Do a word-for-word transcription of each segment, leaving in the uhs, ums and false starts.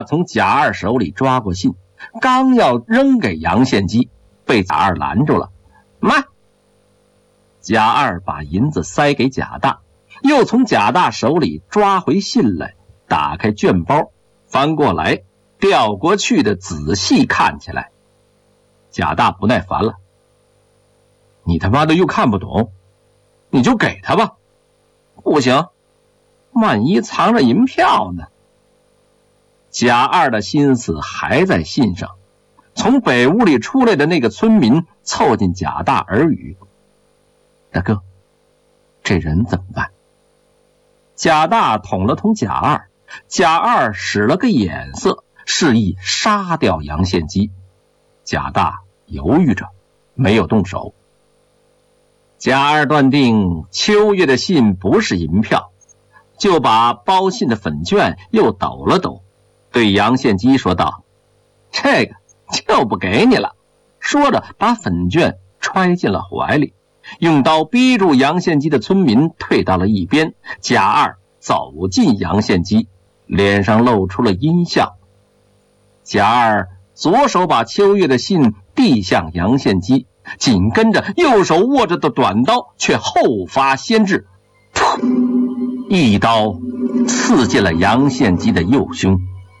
从贾二手里抓过信，刚要扔给杨献基，被贾二拦住了。慢！贾二把银子塞给贾大，又从贾大手里抓回信来，打开卷包，翻过来，调过去的仔细看起来。贾大不耐烦了：你他妈的又看不懂，你就给他吧。不行，万一藏着银票呢？贾二的心思还在信上。从北屋里出来的那个村民凑近贾大耳语：大哥，这人怎么办？贾大捅了捅贾二，贾二使了个眼色，示意杀掉杨献基。贾大犹豫着，没有动手。贾二断定秋月的信不是银票，就把包信的粉卷又抖了抖，对杨献基说道：这个就不给你了。说着把粉卷揣进了怀里，用刀逼住杨献基的村民退到了一边。贾二走近杨献基，脸上露出了阴笑。贾二左手把秋月的信递向杨献基，紧跟着右手握着的短刀却后发先至，噗，一刀刺进了杨献基的右胸。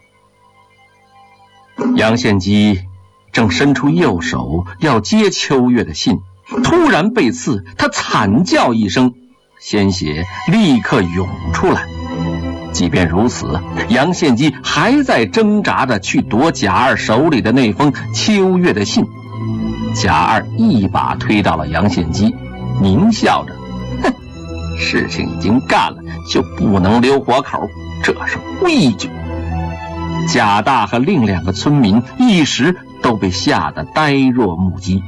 杨献基正伸出右手要接秋月的信，突然被刺，他惨叫一声，鲜血立刻涌出来。即便如此，杨献基还在挣扎着去夺贾二手里的那封秋月的信。贾二一把推倒了杨献基，狞笑着：哼，事情已经干了，就不能留活口，这是规矩。贾大和另两个村民一时都被吓得呆若木鸡。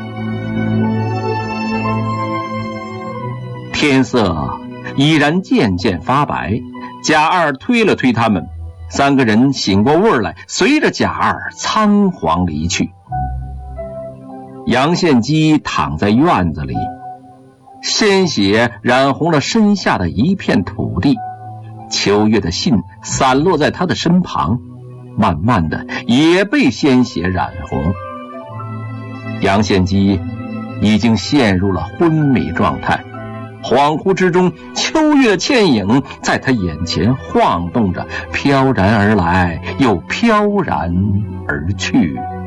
天色已然渐渐发白，贾二推了推他们，三个人醒过味来，随着贾二仓皇离去。杨献基躺在院子里，鲜血染红了身下的一片土地，秋月的信散落在他的身旁，慢慢的也被鲜血染红。杨献基已经陷入了昏迷状态，恍惚之中，秋月的倩影在他眼前晃动着，飘然而来，又飘然而去。